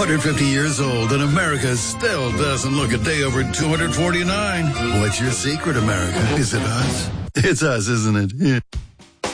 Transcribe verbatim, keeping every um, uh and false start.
hundred fifty years old, and America still doesn't look a day over two hundred forty-nine. What's your secret, America? Is it us? It's us, isn't it? Yeah.